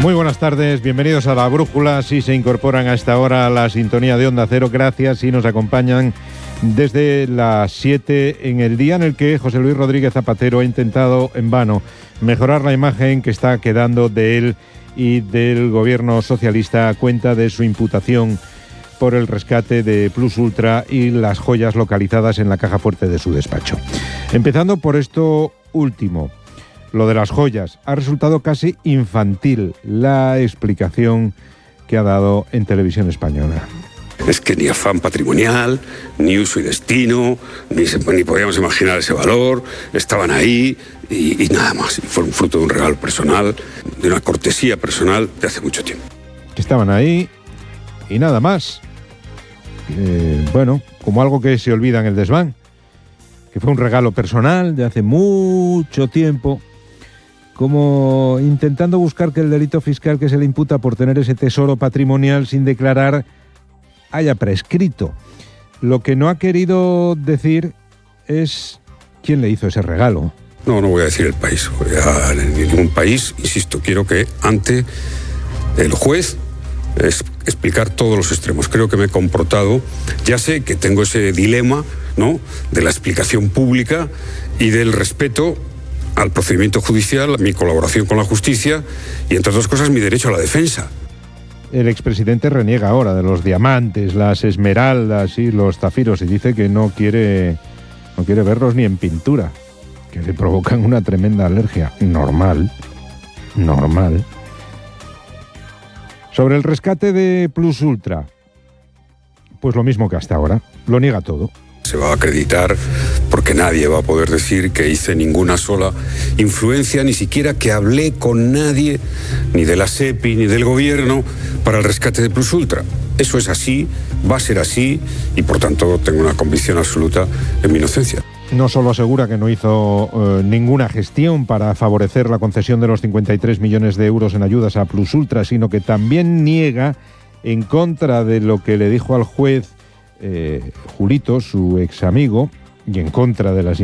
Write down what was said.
Muy buenas tardes, bienvenidos a La Brújula. Si se incorporan a esta hora a la sintonía de Onda Cero, gracias y nos acompañan desde las 7 en el día en el que José Luis Rodríguez Zapatero ha intentado en vano mejorar la imagen que está quedando de él y del gobierno socialista a cuenta de su imputación por el rescate de Plus Ultra y las joyas localizadas en la caja fuerte de su despacho. Empezando por esto último, lo de las joyas. Ha resultado casi infantil la explicación que ha dado en Televisión Española. Es que ni afán patrimonial, ni uso y destino, ni podíamos imaginar ese valor, estaban ahí y nada más. Y fue un fruto de un regalo personal, de una cortesía personal de hace mucho tiempo. Que estaban ahí y nada más. Bueno, como algo que se olvida en el desván, que fue un regalo personal de hace mucho tiempo, como intentando buscar que el delito fiscal que se le imputa por tener ese tesoro patrimonial sin declarar haya prescrito. Lo que no ha querido decir es quién le hizo ese regalo. No voy a decir el país, en ningún país, insisto, quiero que ante el juez explicar todos los extremos. Creo que me he comportado, ya sé que tengo ese dilema, ¿no?, de la explicación pública y del respeto al procedimiento judicial, a mi colaboración con la justicia y, entre otras cosas, mi derecho a la defensa. El expresidente reniega ahora de los diamantes, las esmeraldas y los zafiros y dice que no quiere verlos ni en pintura, que le provocan una tremenda alergia. Normal. Sobre el rescate de Plus Ultra, pues lo mismo que hasta ahora, lo niega todo. Se va a acreditar porque nadie va a poder decir que hice ninguna sola influencia, ni siquiera que hablé con nadie, ni de la SEPI, ni del gobierno, para el rescate de Plus Ultra. Eso es así, va a ser así, y por tanto tengo una convicción absoluta en mi inocencia. No solo asegura que no hizo ninguna gestión para favorecer la concesión de los 53 millones de euros en ayudas a Plus Ultra, sino que también niega, en contra de lo que le dijo al juez Julito, su ex amigo, y en contra de las